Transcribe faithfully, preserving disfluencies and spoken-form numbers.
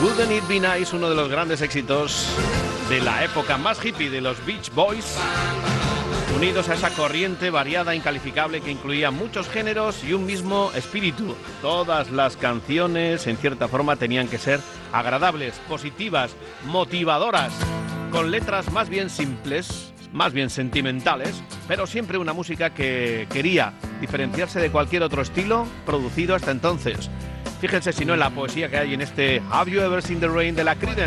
Wouldn't It Be Nice, uno de los grandes éxitos de la época más hippie de los Beach Boys, unidos a esa corriente variada e incalificable que incluía muchos géneros y un mismo espíritu. Todas las canciones, en cierta forma, tenían que ser agradables, positivas, motivadoras, con letras más bien simples, más bien sentimentales, pero siempre una música que quería diferenciarse de cualquier otro estilo producido hasta entonces. Fíjense si no en la poesía que hay en este Have You Ever Seen the Rain de la Creedence.